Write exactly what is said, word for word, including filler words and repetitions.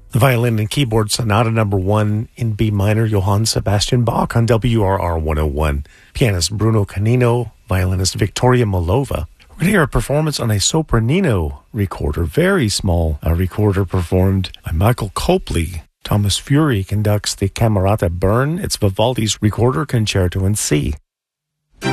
The violin and keyboard sonata number one in B minor, Johann Sebastian Bach on W R R one oh one. Pianist Bruno Canino, violinist Victoria Molova. We're going to hear a performance on a Sopranino recorder, very small a recorder performed by Michael Copley. Thomas Fury conducts the Camerata Bern. It's Vivaldi's Recorder Concerto in C.